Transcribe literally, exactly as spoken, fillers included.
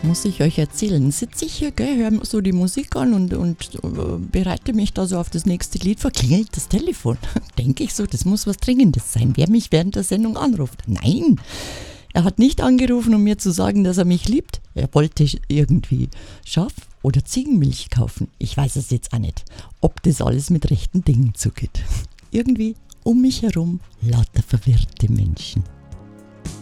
muss ich euch erzählen. Sitze ich hier, gell, höre so die Musik an und, und äh, bereite mich da so auf das nächste Lied vor, klingelt das Telefon. Denke ich so, das muss was Dringendes sein, wer mich während der Sendung anruft. Nein, er hat nicht angerufen, um mir zu sagen, dass er mich liebt. Er wollte irgendwie Schaf- oder Ziegenmilch kaufen. Ich weiß es jetzt auch nicht, ob das alles mit rechten Dingen zugeht. Irgendwie um mich herum lauter verwirrte Menschen.